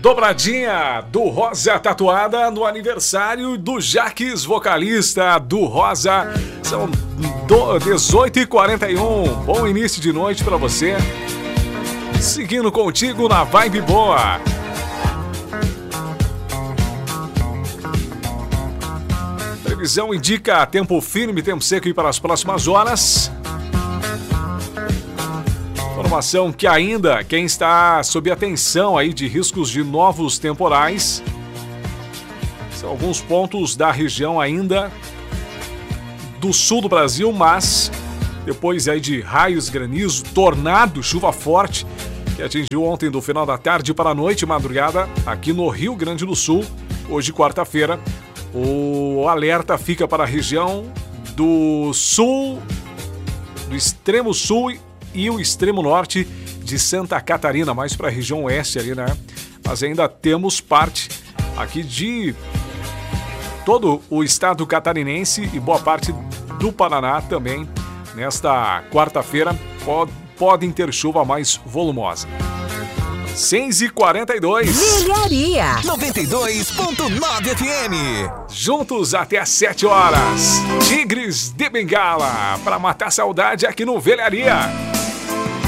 Dobradinha do Rosa Tatuada no aniversário do Jaques, vocalista do Rosa. São 18h41. Bom início de noite pra você. Seguindo contigo na vibe boa. Previsão indica tempo firme, tempo seco aí para as próximas horas. Informação que ainda quem está sob atenção aí de riscos de novos temporais. São alguns pontos da região ainda do sul do Brasil, mas depois aí de raios, granizo, tornado, chuva forte que atingiu ontem do final da tarde para a noite e madrugada aqui no Rio Grande do Sul. Hoje, quarta-feira, o alerta fica para a região do sul, do extremo sul e o extremo norte de Santa Catarina, mais para a região oeste ali, né? Mas ainda temos parte aqui de todo o estado catarinense e boa parte do Paraná também. Nesta quarta-feira podem ter chuva mais volumosa. 6h42. Velharia 92.9 FM. Juntos até às 7 horas. Tigres de Bengala para matar saudade aqui no Velharia.